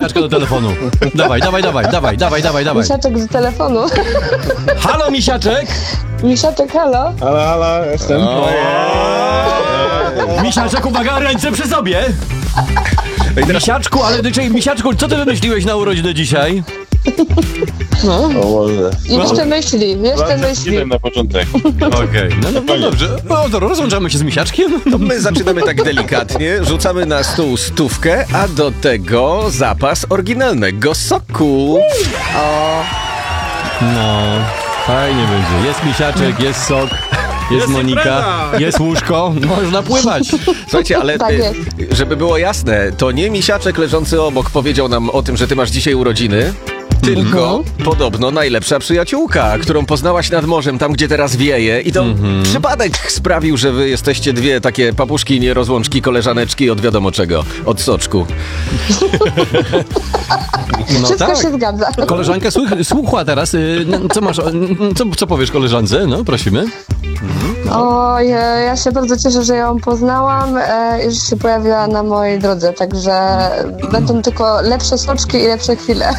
misiaczka do telefonu. Dawaj. Misiaczek z telefonu. Halo, misiaczek! Misiaczek, halo. Halo, jestem. Misiaczek, uwaga, ręce przy sobie! Misiaczku, co ty wymyśliłeś na urodziny dzisiaj? No. O Boże. Jeszcze myśli. Na początek. Okej, no dobrze. No to rozłączamy się z misiaczkiem. To my zaczynamy tak delikatnie, rzucamy na stół 100, a do tego zapas oryginalnego soku. No, fajnie będzie. Jest misiaczek, jest sok, jest Monika, jest łóżko, można pływać. Słuchajcie, ale Tak jest. żeby było jasne, to nie misiaczek leżący obok powiedział nam o tym, że ty masz dzisiaj urodziny, tylko podobno najlepsza przyjaciółka, którą poznałaś nad morzem, tam gdzie teraz wieje, i to przypadek sprawił, że wy jesteście dwie takie papuszki, nierozłączki, koleżaneczki od wiadomo czego, od soczku. No Wszystko tak. się zgadza. Koleżanka słucha teraz. Co masz? Co powiesz koleżance? No, prosimy. O, ja się bardzo cieszę, że ją poznałam i że się pojawiła na mojej drodze, także będą tylko lepsze soczki i lepsze chwile.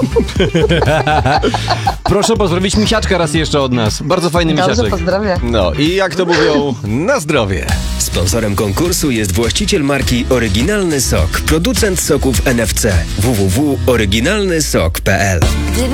Proszę pozdrowić misiaczka raz jeszcze od nas. Bardzo fajny Dobrze, misiaczek. pozdrawiam. No i jak to mówią, na zdrowie. Sponsorem konkursu jest właściciel marki Oryginalny Sok, producent soków NFC. www.oryginalnysok.pl